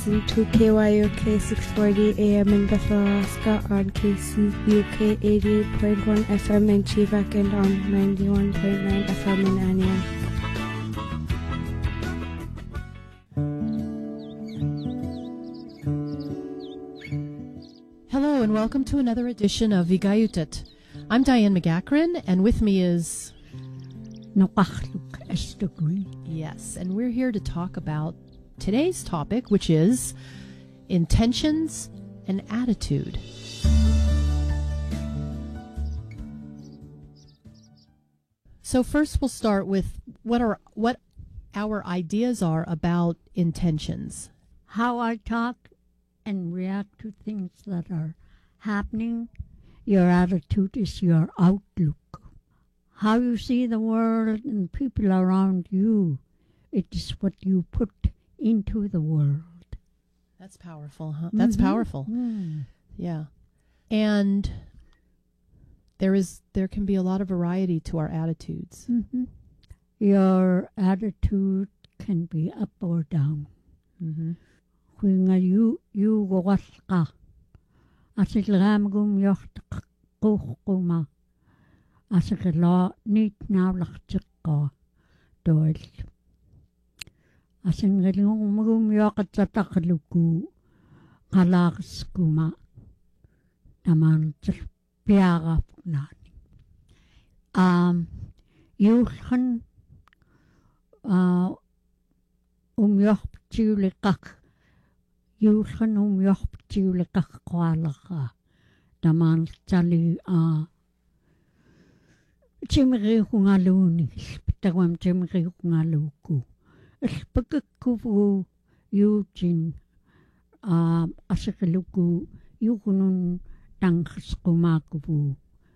listen to KYOK 640 AM in Bethel, Alaska on KCUK 88.1 FM in Chivak and on 91.9 FM in Anian. Hello and welcome to another edition of Vigayutat. I'm Diane McGackran, and with me is... Yes, and we're here to talk about today's topic, which is intentions and attitude. So first we'll start with what our ideas are about intentions. How I talk and react to things that are happening. Your attitude is your outlook. How you see the world and people around you, it is what you put into the world. That's powerful, huh? That's powerful. Yeah. And there can be a lot of variety to our attitudes. Your attitude can be up or down. When you go asilgam yocht kuma asigla nit navlachtikka doil asingelum yoqatsataqluku qalaqskuma taman piara nani yulhan yoqtiuliqaq yulhan yoqtiuliqaq qalaqa taman tali Timri hungaluni, tawam timri hungaluku. Pagkakufu Eugene asakaluku yukunun tangkas kumakufu.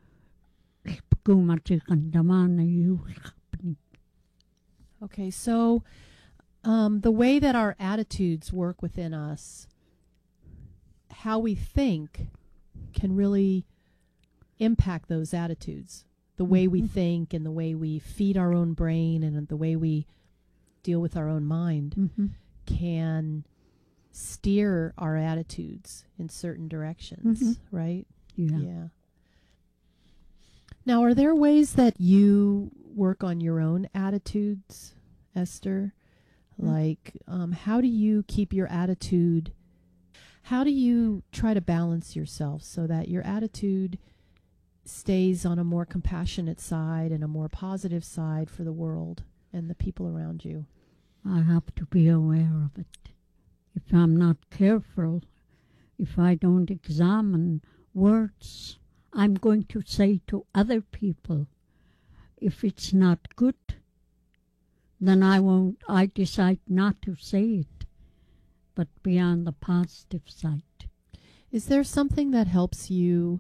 Kumatikandaman yuhapni. Okay, so the way that our attitudes work within us, how we think can really impact those attitudes. The way we think and the way we feed our own brain and the way we deal with our own mind can steer our attitudes in certain directions, right? Yeah. Now, are there ways that you work on your own attitudes, Esther? Like, how do you keep your attitude? How do you try to balance yourself so that your attitude stays on a more compassionate side and a more positive side for the world and the people around you? I have to be aware of it. If I'm not careful, if I don't examine words I'm going to say to other people, if it's not good, then I decide not to say it, but be on the positive side. Is there something that helps you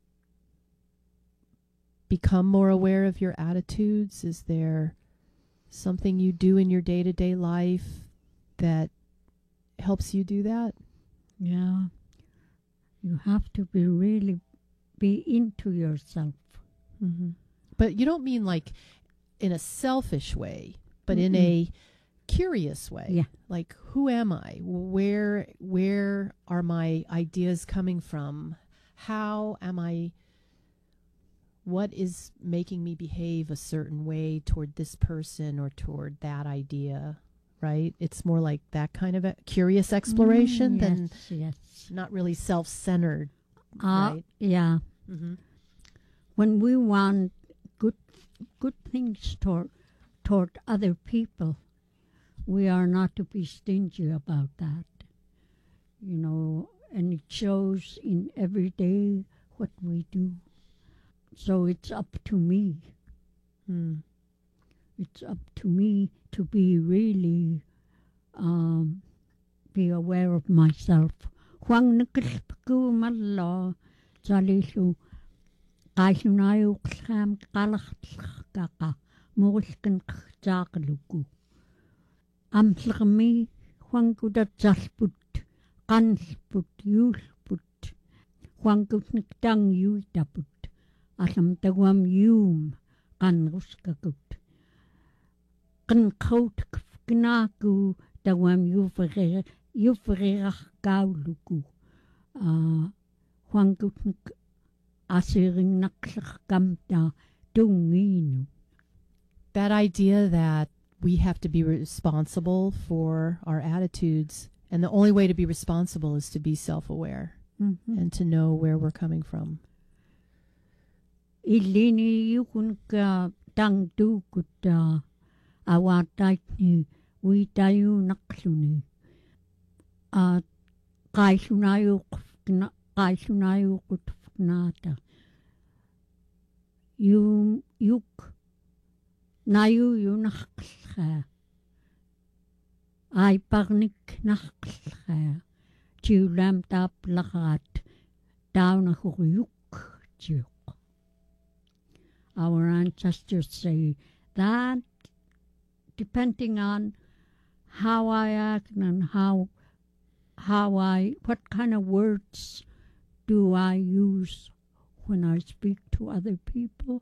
become more aware of your attitudes? Is there something you do in your day-to-day life that helps you do that? Yeah. You have to really be into yourself. But you don't mean like in a selfish way, but in a curious way. Yeah. Like, who am I? Where are my ideas coming from? How am I? What is making me behave a certain way toward this person or toward that idea, right? It's more like that kind of a curious exploration than not really self-centered, right? Yeah. When we want good things toward other people, we are not to be stingy about that, you know, and it shows in every day what we do. So it's up to me. It's up to me to be really be aware of myself. Huang nikilpku mallo jalisu kaisunayu klam kalakaka mulkin kjakaluku. Amslami huang kudat jalput kansput yulput huang kutnik dang yuitaput. Asam tawam yum kan ruskakut. Kan kaut knaku tawam yu юферираркаулуку хуангутник асирингнарлеркамта тунгиину. That idea that we have to be responsible for our attitudes, and the only way to be responsible is to be self-aware and to know where we're coming from. Illini yukunka tangtukutta awataitni uitayu nakluni qaissunayuqutfnata yuk nayu yunaqlha aiparnik naqlha tiulam taplaqat taunahurjuk juk. Our ancestors say that depending on how I act and what kind of words do I use when I speak to other people.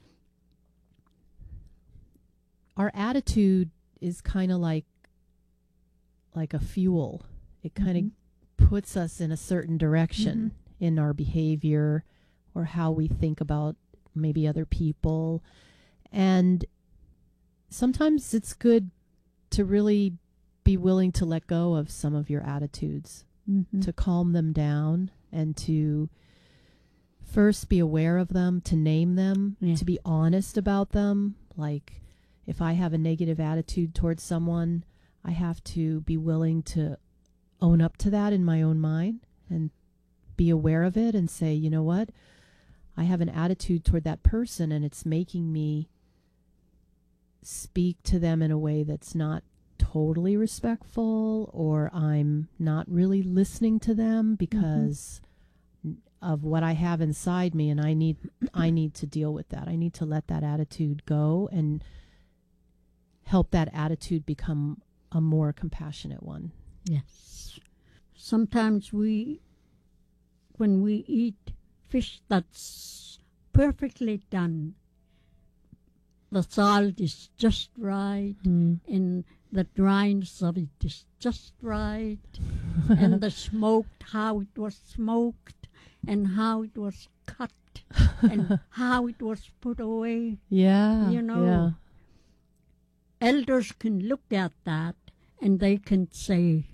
Our attitude is kind of like a fuel. It kind of puts us in a certain direction in our behavior or how we think about maybe other people. And sometimes it's good to really be willing to let go of some of your attitudes, to calm them down and to first be aware of them, to name them, to be honest about them. Like if I have a negative attitude towards someone, I have to be willing to own up to that in my own mind and be aware of it and say, you know what? I have an attitude toward that person and it's making me speak to them in a way that's not totally respectful, or I'm not really listening to them because of what I have inside me, and I need to deal with that. I need to let that attitude go and help that attitude become a more compassionate one. Yes. Sometimes when we eat fish that's perfectly done, the salt is just right, and the dryness of it is just right, and the smoked, how it was smoked, and how it was cut, and how it was put away. Yeah. You know, elders can look at that and they can say,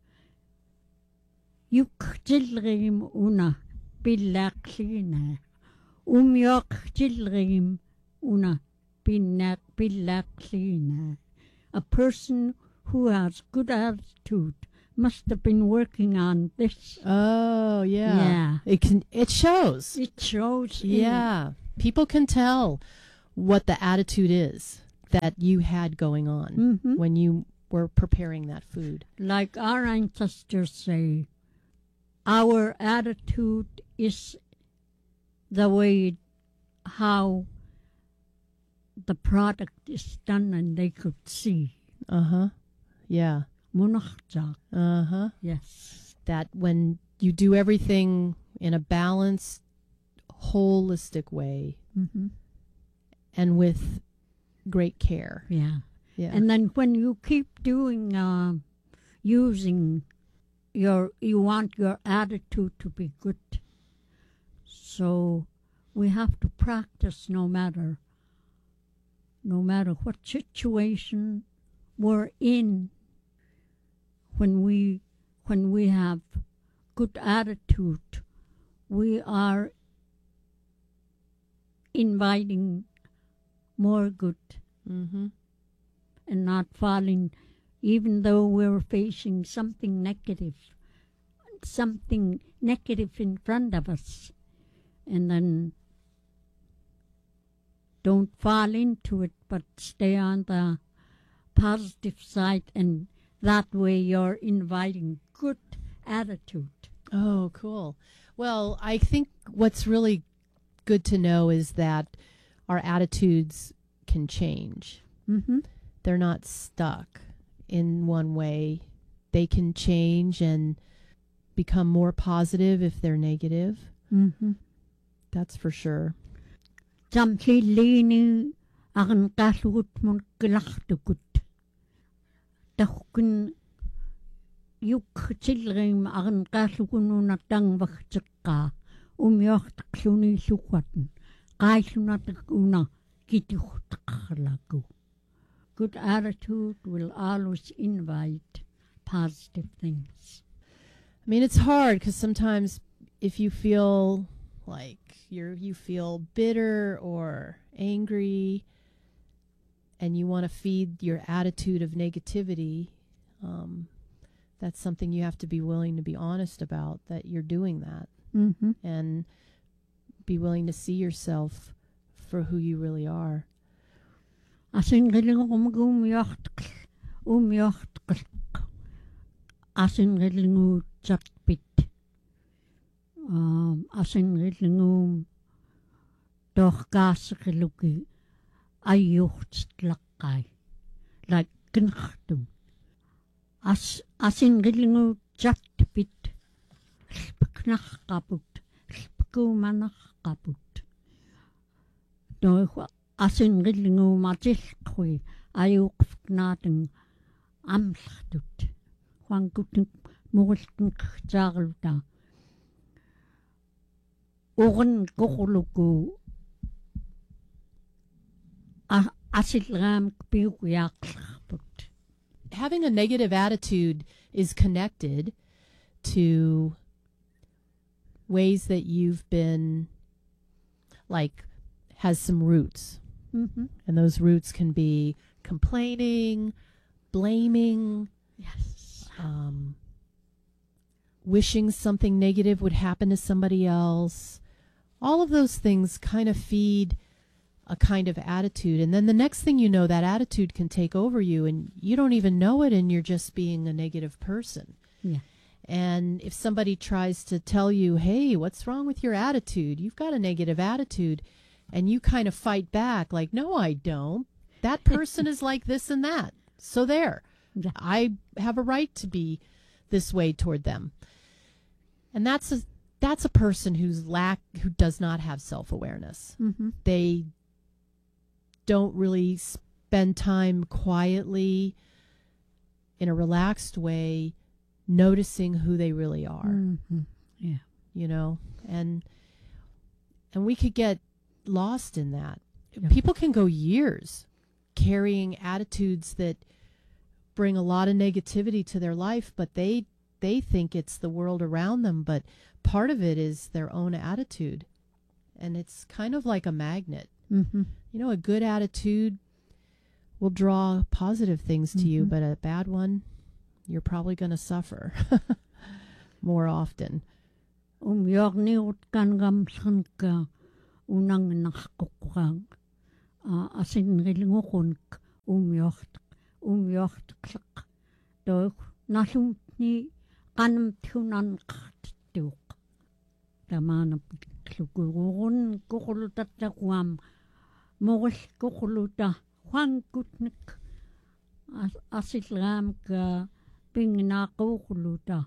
"Yuk children una billaklina, yok children una billaklina." A person who has good attitude must have been working on this. Oh, yeah. Yeah. It shows. It shows. Yeah. People can tell what the attitude is that you had going on when you were preparing that food. Like our ancestors say, our attitude is the way how the product is done and they could see. Yeah. Yes. That when you do everything in a balanced, holistic way and with great care. Yeah. Yeah. And then when you keep doing, using you want your attitude to be good. So we have to practice no matter what situation we're in. When we have good attitude, we are inviting more good and not falling, even though we're facing something negative in front of us, and then don't fall into it, but stay on the positive side, and that way you're inviting good attitude. Oh, cool. Well, I think what's really good to know is that our attitudes can change. They're not stuck in one way. They can change and become more positive if they're negative. That's for sure. Jamlini agan kalut mun kilachtukut. Tahukun юккитиллерим арнqaаллукунуна тангвагтеққаа умиортеқлуниллугватн qaallunataq una kituqteqarlaku. Good attitude will always invite positive things. I mean, it's hard because sometimes if you feel like you feel bitter or angry and you want to feed your attitude of negativity, that's something you have to be willing to be honest about, that you're doing that. Mm-hmm. And be willing to see yourself for who you really are. Asinrilingum dorkaaseriluki ayuhtlaqqai like knartum asinrilingu chatpit knarqaput kumanarqaput doiwa asinrilingu matilqui ayuqfnaatun amllartut huangkutun murultun ktaarluta Oren kokhuluku asilram kpiuqiaqlarput. Having a negative attitude is connected to ways that you've been, like, has some roots. Mm-hmm. And those roots can be complaining, blaming, Yes. Wishing something negative would happen to somebody else. All of those things kind of feed a kind of attitude. And then the next thing you know, that attitude can take over you and you don't even know it and you're just being a negative person. Yeah. And if somebody tries to tell you, hey, what's wrong with your attitude? You've got a negative attitude. And you kind of fight back like, no, I don't. That person is like this and that. So there. Yeah. I have a right to be this way toward them. And that's a person who does not have self-awareness. Mm-hmm. They don't really spend time quietly in a relaxed way noticing who they really are. Mm-hmm. Yeah. You know, and we could get lost in that. Yeah. People can go years carrying attitudes that bring a lot of negativity to their life, but they think it's the world around them, but part of it is their own attitude. And it's kind of like a magnet. Mm-hmm. You know, a good attitude will draw positive things to you, but a bad one, you're probably going to suffer more often. Yorniut kangamsanka unang nakkukurang asinrilingukunk umyortlak do nalumni kanam tunan qattuq tamana klugurun kuqulutattaquam mogul kuquluta huangkutnik asilram ka pingnaquluta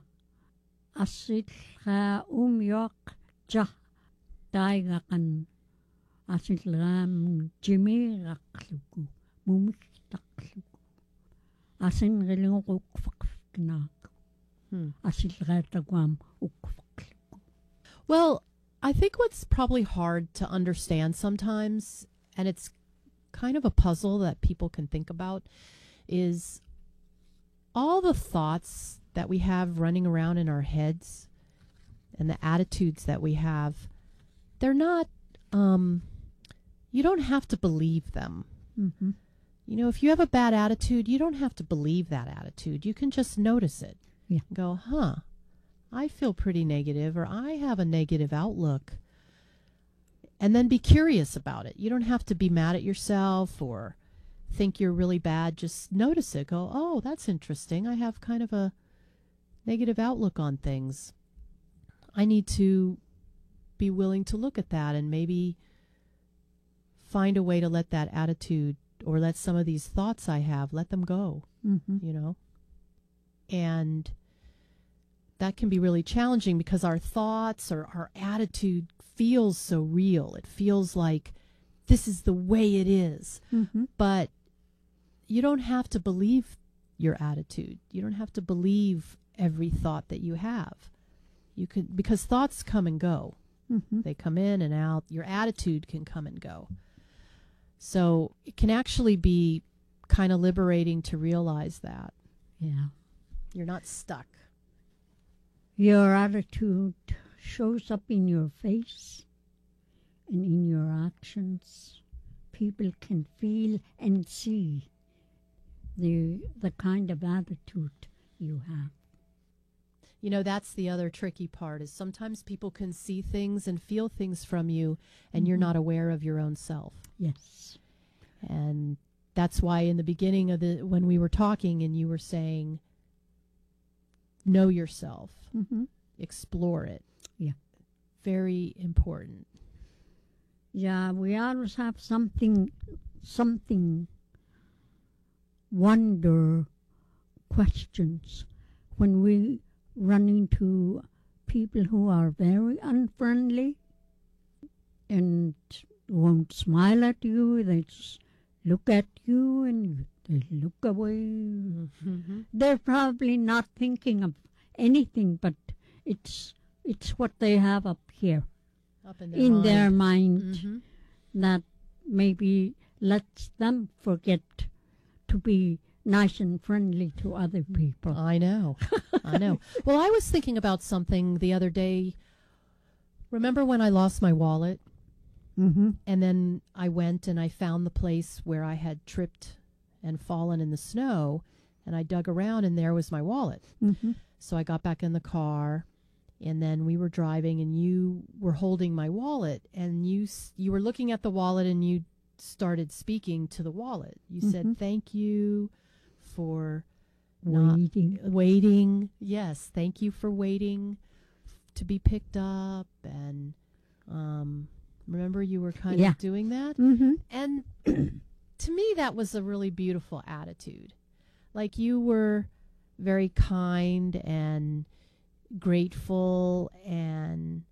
asilra umyork ja taigaqan asilram jimiraqluku mumiktaqluku asinrilingukufaqfknaaq asilraataquam ukufaqluku. Well, I think what's probably hard to understand sometimes, and it's kind of a puzzle that people can think about, is all the thoughts that we have running around in our heads and the attitudes that we have, they're not, you don't have to believe them. Mm-hmm. You know, if you have a bad attitude, you don't have to believe that attitude. You can just notice it. Yeah. Go, I feel pretty negative, or I have a negative outlook. And then be curious about it. You don't have to be mad at yourself or think you're really bad. Just notice it. Go, oh, that's interesting. I have kind of a negative outlook on things. I need to be willing to look at that and maybe find a way to let that attitude or let some of these thoughts I have, let them go, you know. And that can be really challenging because our thoughts or our attitude feels so real. It feels like this is the way it is. Mm-hmm. But you don't have to believe your attitude. You don't have to believe every thought that you have. You could, because thoughts come and go. Mm-hmm. They come in and out. Your attitude can come and go. So it can actually be kind of liberating to realize that Yeah. you're not stuck. Your attitude shows up in your face and in your actions. People can feel and see the kind of attitude you have. You know, that's the other tricky part, is sometimes people can see things and feel things from you, and you're not aware of your own self. Yes. And that's why in the beginning of when we were talking and you were saying, know yourself, Mm-hmm. explore it. Yeah. Very important. Yeah, we always have something wonder questions when we run into people who are very unfriendly and won't smile at you. They just look at you and they look away. Mm-hmm. They're probably not thinking of anything, but it's what they have up here Up in in their mind Mm-hmm. that maybe lets them forget to be nice and friendly to other people. I know. I know. Well, I was thinking about something the other day. Remember when I lost my wallet? Mm-hmm. And then I went and I found the place where I had tripped and fallen in the snow, and I dug around and there was my wallet. Mm-hmm. So I got back in the car, and then we were driving, and you were holding my wallet, and you were looking at the wallet, and you started speaking to the wallet. You said, "Thank you for waiting. Yes, thank you for waiting to be picked up." And remember, you were kind of doing that, Mm-hmm. and to me, that was a really beautiful attitude. Like, you were very kind and grateful, and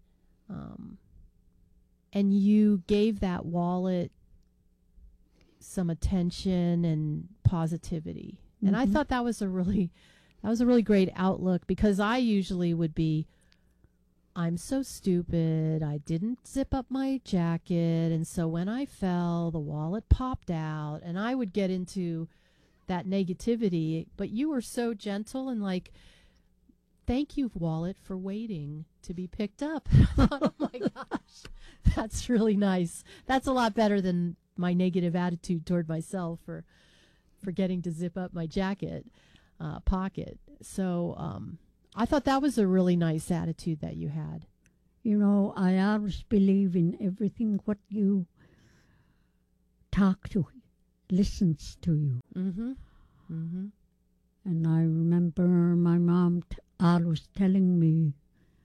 you gave that wallet some attention and positivity. And I thought that was a really great outlook, because I usually would be, I'm so stupid, I didn't zip up my jacket, and so when I fell, the wallet popped out, and I would get into that negativity. But you were so gentle and like, thank you, wallet, for waiting to be picked up. I thought, oh my gosh, that's really nice. That's a lot better than my negative attitude toward myself for forgetting to zip up my jacket pocket. So I thought that was a really nice attitude that you had. You know, I always believe in everything what you talk to, listens to you. Mm-hmm. Mm-hmm. And I remember my mom always telling me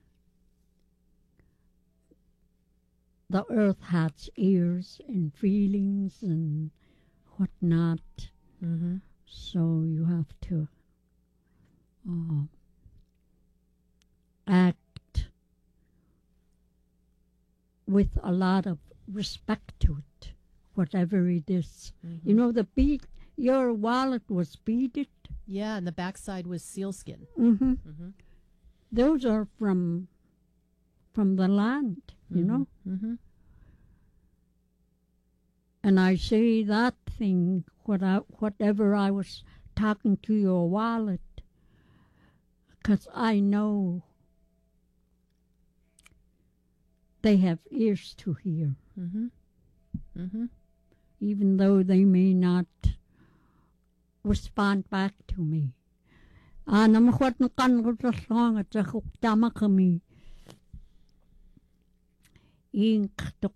the earth has ears and feelings and whatnot. Mm-hmm. So you have to act with a lot of respect to it, whatever it is. Mm-hmm. You know, your wallet was beaded. Yeah, and the backside was sealskin. Mm-hmm. Mm-hmm. Those are from the land, you know. Mm-hmm. And I say that thing, whatever I was talking to your wallet, because I know they have ears to hear. Mm-hmm. Mm-hmm. Even though they may not respond back to me. Namakwat ng kangutasong at sa kuktama kami. Inktok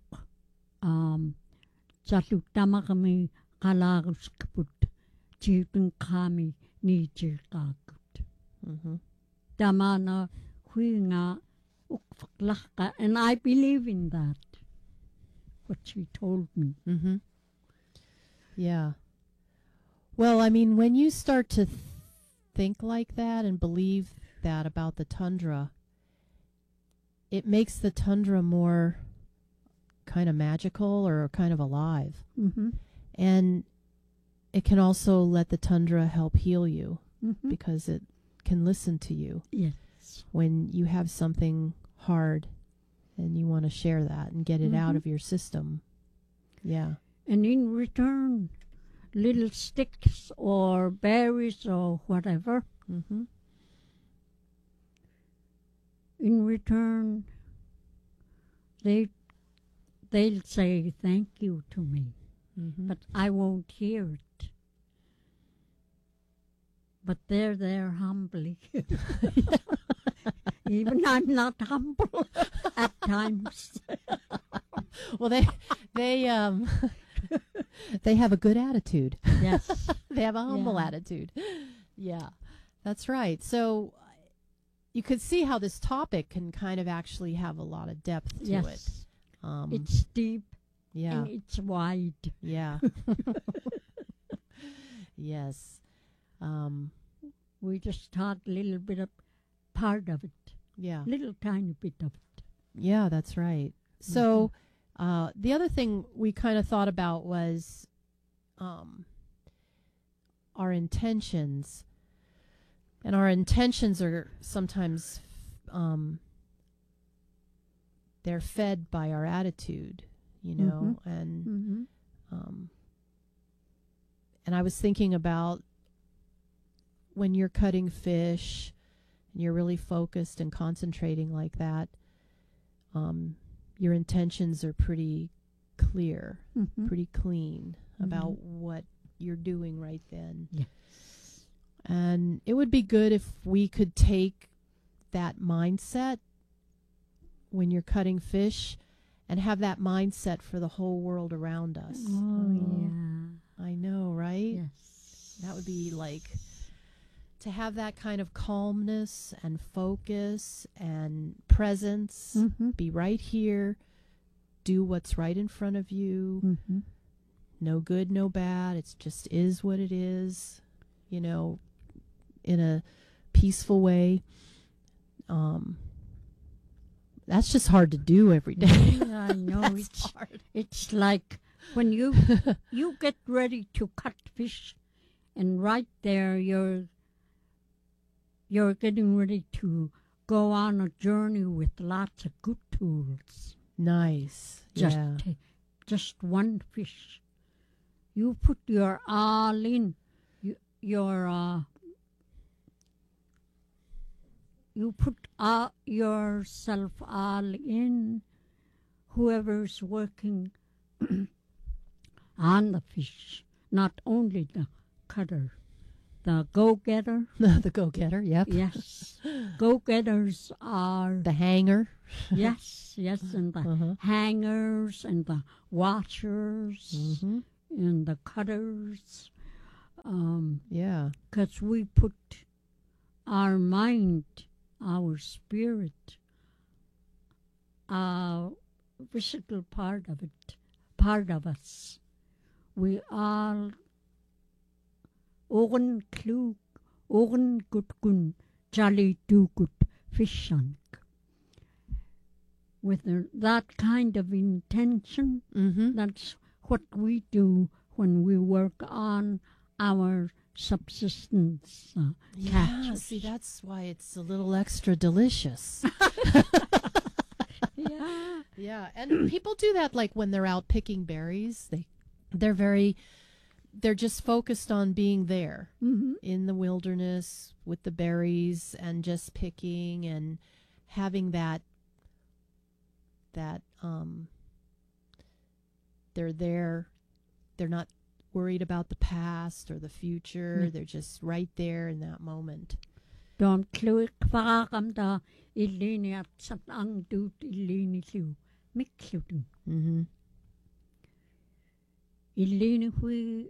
sa tuktama kami kalagos kaput. Chipin kami ni chikakut. Mm-hmm. Tama na hui nga ukfaklak ka. And I believe in that. What she told me. Mm-hmm. Yeah. Well, I mean, when you start to think like that and believe that about the tundra, it makes the tundra more kind of magical or kind of alive. Mm-hmm. And it can also let the tundra help heal you, Mm-hmm. because it can listen to you Yes. when you have something hard and you want to share that and get it out of your system. Yeah. And in return, little sticks or berries or whatever, Mm-hmm. in return, they'll say thank you to me, Mm-hmm. but I won't hear it. But they're there humbly. Even I'm not humble at times. Well, they they have a good attitude. Yes. They have a humble Yeah. attitude. Yeah, that's right. So you could see how this topic can kind of actually have a lot of depth to it. Yes. Um, It's deep yeah, and it's wide. yeah. Yes. We just talk a little bit of part of it, Yeah. little tiny bit of it. Yeah, that's right. So the other thing we kind of thought about was our intentions. And our intentions are sometimes they're fed by our attitude, you know, and Mm-hmm. and I was thinking about when you're cutting fish and you're really focused and concentrating like that, your intentions are pretty clear, Mm-hmm. pretty clean about what you're doing right then. Yes. And it would be good if we could take that mindset when you're cutting fish and have that mindset for the whole world around us. Oh, I know, right? yeah. Yes. That would be like to have that kind of calmness and focus and presence, Mm-hmm. be right here, do what's right in front of you. Mm-hmm. No good, no bad. It just is what it is, you know, in a peaceful way. That's just hard to do every day. Yeah, I know. That's it's hard. It's like when you get ready to cut fish, and right there you're getting ready to go on a journey with lots of good tools. Nice. Just Yeah. just one fish. You put your all in. You put yourself all in. Whoever's working on the fish, not only the cutter, the go-getter. The go-getter, yep. Yes, go-getters are The hanger. yes, and the Uh-huh. hangers and the washers Mm-hmm. and the cutters. Yeah. Because we put our mind, our spirit, our physical part of it, part of us. We all oren klug, oren gut gun, jolly do good fishank. With that kind of intention, Mm-hmm. that's what we do when we work on our subsistence Yeah, catches. see, that's why it's a little extra delicious. Yeah. Yeah, and people do that like when they're out picking berries. They're just focused on being there Mm-hmm. in the wilderness with the berries and just picking and having that they're there. They're not worried about the past or the future. They're just right there in that moment. Dom kluik varam da illini at sat ang dut illini liu mikluten. Mm-hmm. Illini hui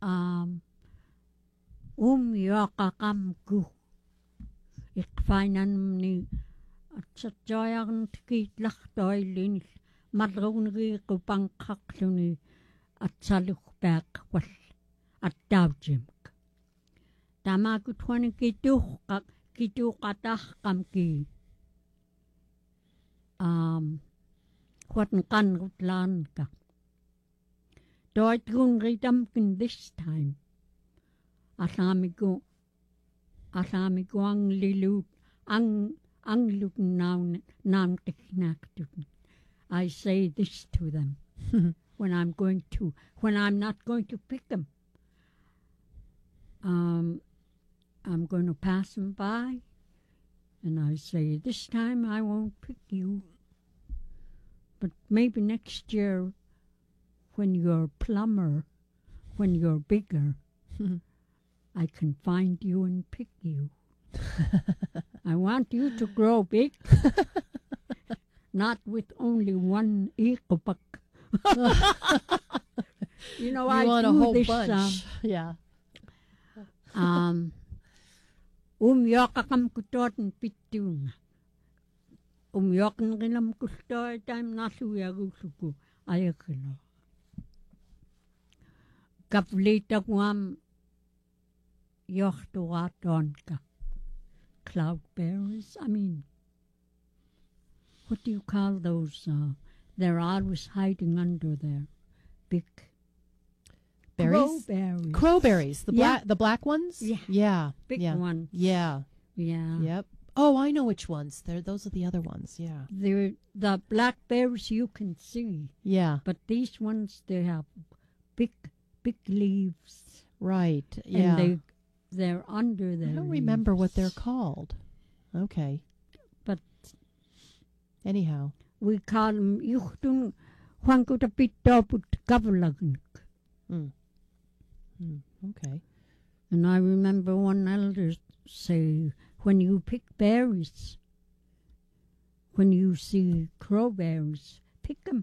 yaka kam gu. Ik fainan ni at sat joyang tikit lach do illini madrون ri kupang kakluni at saluk bak wal at davjim. Tama ku tuan kitu katah kam ki huatan kan rutlan ka. Doit gun ridam kin this time. Asami ko Asami ko ang lilut, ang lut naun tiknaktun. I say this to them when I'm not going to pick them. I'm going to pass them by, and I say, this time I won't pick you. But maybe next year, when you're plumber, when you're bigger, I can find you and pick you. I want you to grow big, not with only one ikopak. You know, I want do a whole this, bunch. Yeah. Umyakakam kutotan pitun. Umyakan kilam kustoitam nasuyagusuku ayakilo. Kaplita kuam yochtuatonka. Cloudberries. I mean, what do you call those? They're always hiding under there. Big Berries? crowberries. Crowberries. Yeah. The black ones? Yeah. Yeah. Big yeah. ones. Yeah. Yeah. Yep. Oh, I know which ones. Those are the other ones. Yeah. The blackberries you can see, Yeah. but these ones they have big leaves. Right. Yeah. And they're under there. I don't remember what they're called. Okay. But anyhow, we call them yuchtun huankutapitoput kavlagnik. Okay. And I remember one elder say, when you pick berries, when you see crowberries, pick them.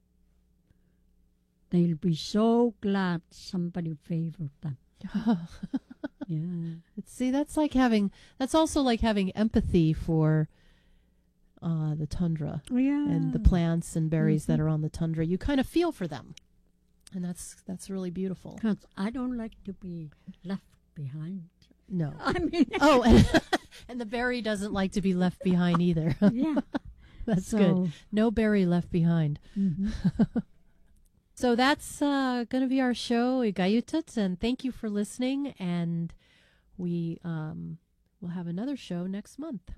They'll be so glad somebody favored them. Yeah. See, that's also like having empathy for the tundra Yeah. and the plants and berries that are on the tundra. You kind of feel for them. And that's really beautiful. Because I don't like to be left behind. No. I mean, Oh, and the berry doesn't like to be left behind either. yeah. That's good. No berry left behind. Mm-hmm. So that's going to be our show, Igayutat, and thank you for listening. And we will have another show next month.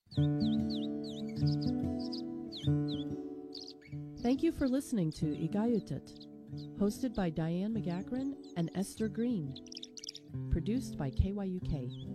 Thank you for listening to Igayutat, hosted by Diane McGachran and Esther Green, produced by KYUK.